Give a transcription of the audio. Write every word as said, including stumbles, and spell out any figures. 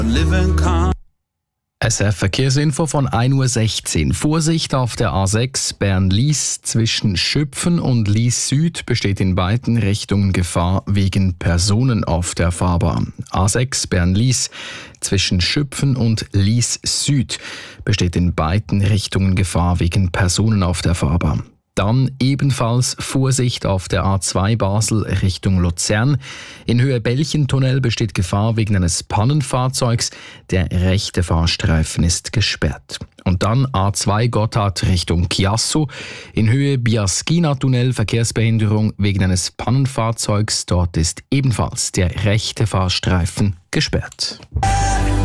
S R Verkehrsinfo von ein Uhr sechzehn. Vorsicht auf der A sechs Bern-Lies zwischen Schüpfen und Lies Süd besteht in beiden Richtungen Gefahr wegen Personen auf der Fahrbahn. A sechs Bern-Lies zwischen Schüpfen und Lies Süd besteht in beiden Richtungen Gefahr wegen Personen auf der Fahrbahn. Dann ebenfalls Vorsicht auf der A zwei Basel Richtung Luzern. In Höhe Belchentunnel besteht Gefahr wegen eines Pannenfahrzeugs. Der rechte Fahrstreifen ist gesperrt. Und dann A zwei Gotthard Richtung Chiasso. In Höhe Biaschina-Tunnel Verkehrsbehinderung wegen eines Pannenfahrzeugs. Dort ist ebenfalls der rechte Fahrstreifen gesperrt.